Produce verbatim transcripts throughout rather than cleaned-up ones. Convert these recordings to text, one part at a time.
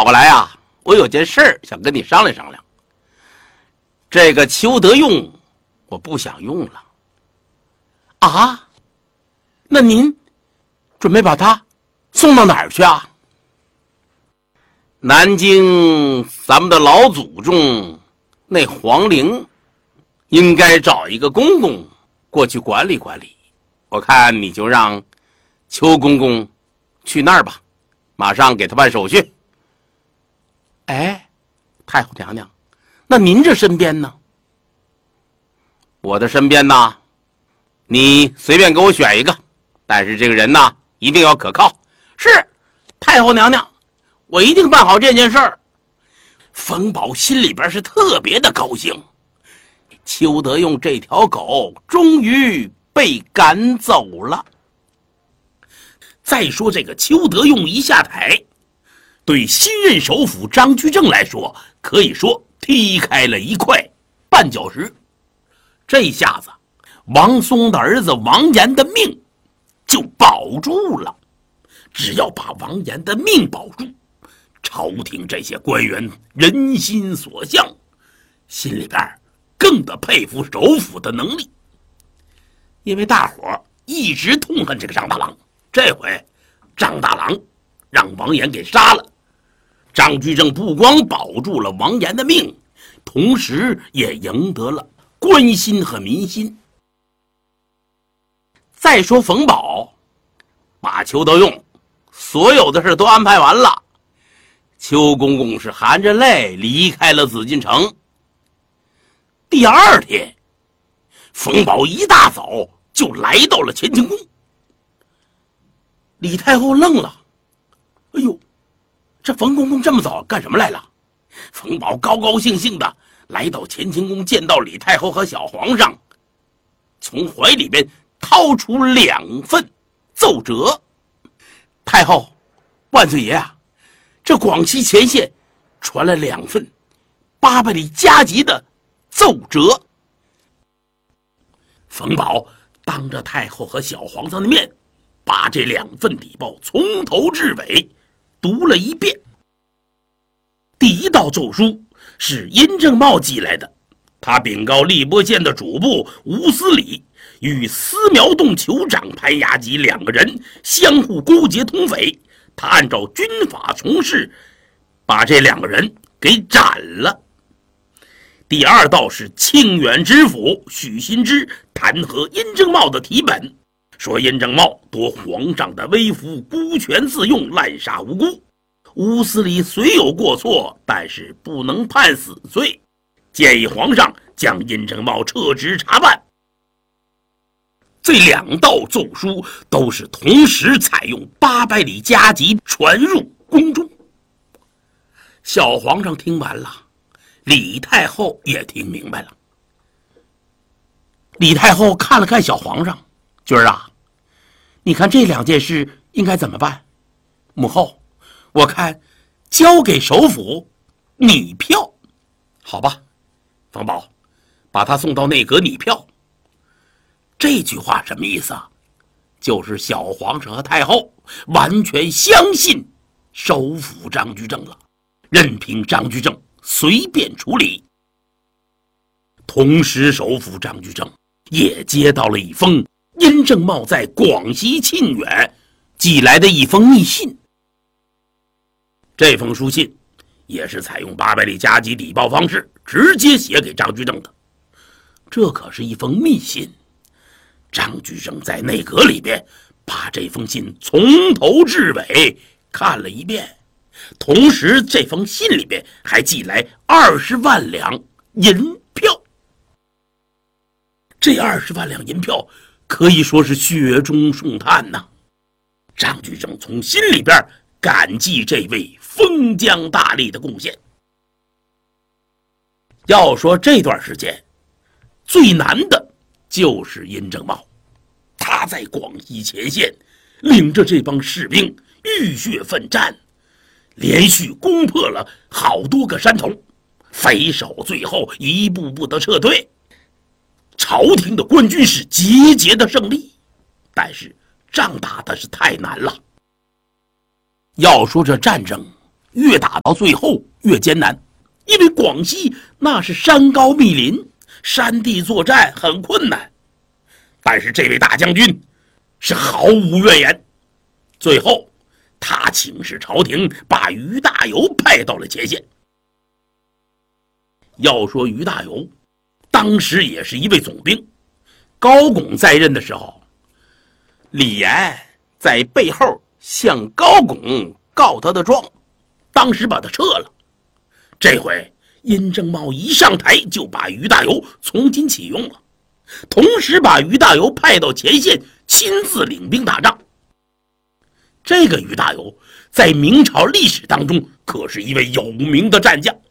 跑过来啊，我有件事儿想跟你商量商量。这个邱德用我不想用了。 啊？那您准备把他送到哪儿去啊？ 南京咱们的老祖宗那皇陵应该找一个公公过去管理管理，我看你就让邱公公去那儿吧，马上给他办手续。 哎，太后娘娘，那您这身边呢？ 我的身边呢，你随便给我选一个，但是这个人呢一定要可靠。 是，太后娘娘，我一定办好这件事儿。冯宝心里边是特别的高兴，邱德用这条狗终于被赶走了。再说这个邱德用一下台，对新任首辅张居正来说，可以说踢开了一块绊脚石。这下子，王松的儿子王岩的命就保住了。只要把王岩的命保住，朝廷这些官员人心所向，心里边更得佩服首辅的能力。因为大伙一直痛恨这个张大郎，这回张大郎让王岩给杀了，张居正不光保住了王岩的命，同时也赢得了官心和民心。再说冯保把邱德用所有的事都安排完了，邱公公是含着泪离开了紫禁城。第二天，冯保一大早就来到了乾清宫。李太后愣了，哎呦，这冯公公这么早干什么来了？冯保高高兴兴的来到乾清宫，见到李太后和小皇上，从怀里边掏出两份奏折。太后，万岁爷啊，这广西前线传来两份八百里加急的奏折。冯保当着太后和小皇上的面，把这两份底报从头至尾读了一遍。第一道奏书是殷正茂寄来的，他禀告荔波县的主簿吴思礼与司苗洞酋长潘雅吉两个人相互勾结通匪，他按照军法从事，把这两个人给斩了。第二道是清远知府许新之弹劾殷正茂的题本，说殷正茂夺皇上的威福，孤权自用，滥杀无辜。吴思礼虽有过错，但是不能判死罪，建议皇上将殷正茂撤职查办。这两道奏书都是同时采用八百里加急传入宫中。小皇上听完了，李太后也听明白了。李太后看了看小皇上，君儿啊，你看这两件事应该怎么办？母后，我看交给首辅拟票。好吧，冯保，把他送到内阁拟票。这句话什么意思啊？就是小皇上和太后完全相信首辅张居正了，任凭张居正随便处理。同时，首辅张居正也接到了一封殷正茂在广西沁远寄来的一封密信。这封书信也是采用八百里加急底报方式直接写给张居正的。这可是一封密信，张居正在内阁里边把这封信从头至尾看了一遍，同时这封信里边还寄来二十万两银票。这二十万两银票可以说是雪中送炭呐、啊！张居正从心里边感激这位封疆大吏的贡献。要说这段时间最难的就是殷正茂，他在广西前线领着这帮士兵浴血奋战，连续攻破了好多个山头，匪首最后一步步的撤退，朝廷的官军是节节的胜利，但是仗打的是太难了。要说这战争越打到最后越艰难，因为广西那是山高密林，山地作战很困难。但是这位大将军是毫无怨言，最后他请示朝廷，把于大猷派到了前线。要说于大猷当时也是一位总兵，高拱在任的时候，李严在背后向高拱告他的状，当时把他撤了。这回殷正茂一上台就把于大猷从轻启用了，同时把于大猷派到前线，亲自领兵打仗。这个于大猷在明朝历史当中可是一位有名的战将。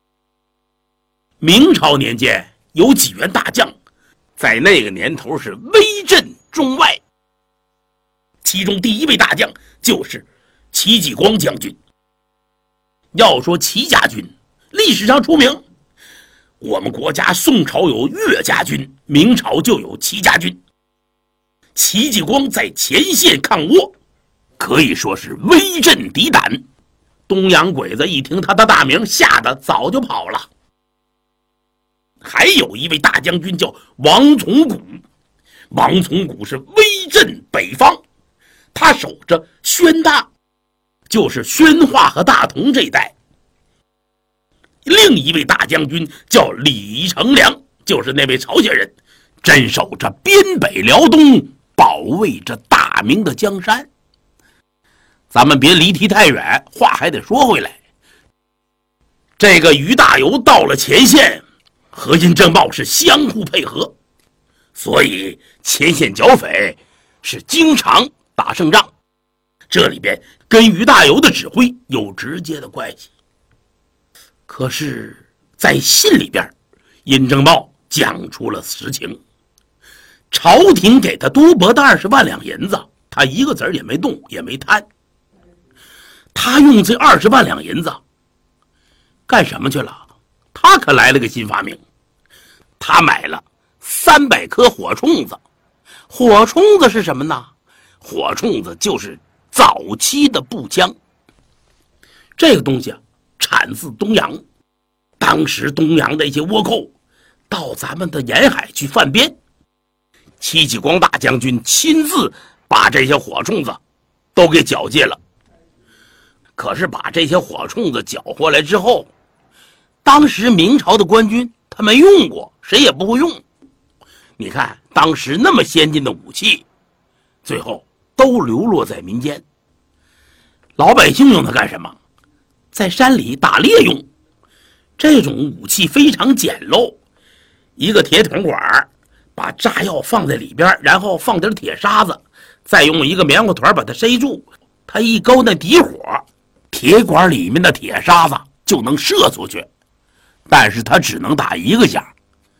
明朝年间有几员大将在那个年头是威震中外，其中第一位大将就是戚继光将军。要说戚家军历史上出名，我们国家宋朝有岳家军，明朝就有戚家军。戚继光在前线抗倭可以说是威震敌胆，东洋鬼子一听他的大名，吓得早就跑了。还有一位大将军叫王从古，王从古是威震北方，他守着宣大，就是宣化和大同这一带。另一位大将军叫李成梁，就是那位朝鲜人，镇守着边北辽东，保卫着大明的江山。咱们别离题太远，话还得说回来。这个于大猷到了前线，和殷正茂是相互配合，所以前线剿匪是经常打胜仗，这里边跟于大猷的指挥有直接的关系。可是在信里边，殷正茂讲出了实情，朝廷给他多拨的二十万两银子，他一个子儿也没动也没贪。他用这二十万两银子干什么去了？他可来了个新发明，他买了三百颗火铳子。火铳子是什么呢？火铳子就是早期的步枪。这个东西啊，产自东洋。当时东洋的一些倭寇到咱们的沿海去犯边，戚继光大将军亲自把这些火铳子都给缴械了。可是把这些火铳子缴回来之后，当时明朝的官军他没用过，谁也不会用。你看当时那么先进的武器，最后都流落在民间。老百姓用它干什么？在山里打猎用。这种武器非常简陋，一个铁桶管，把炸药放在里边，然后放点铁沙子，再用一个棉花团把它塞住，它一勾那底火，铁管里面的铁沙子就能射出去，但是它只能打一个响。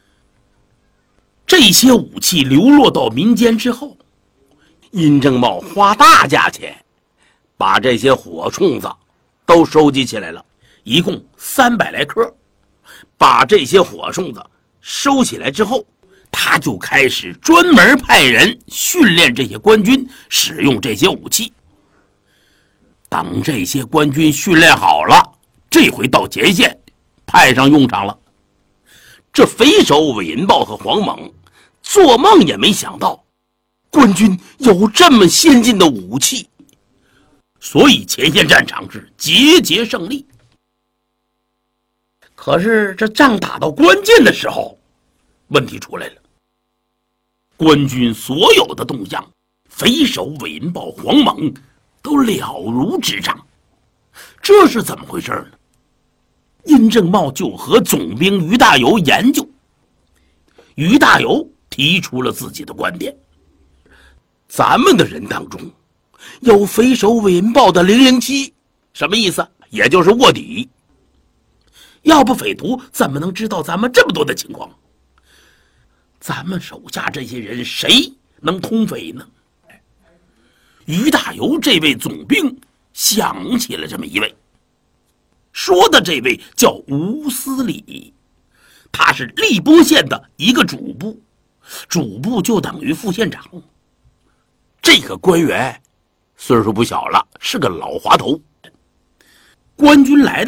这些武器流落到民间之后，殷正茂花大价钱把这些火铳子都收集起来了，一共三百来颗。把这些火铳子收起来之后，他就开始专门派人训练这些官军使用这些武器。等这些官军训练好了，这回到前线派上用场了。这匪首韦银豹和黄猛做梦也没想到官军有这么先进的武器，所以前线战场是节节胜利。可是这仗打到关键的时候，问题出来了。官军所有的动向，匪首韦银豹黄猛都了如指掌。这是怎么回事呢？殷正茂就和总兵于大猷研究，于大猷提出了自己的观点：咱们的人当中有匪首韦银豹的零零七，什么意思？也就是卧底。要不匪徒怎么能知道咱们这么多的情况？咱们手下这些人谁能通匪呢？于大猷这位总兵想起了这么一位，说的这位叫吴思礼，他是荔波县的一个主簿，主簿就等于副县长。这个官员岁数不小了，是个老滑头。 官军来的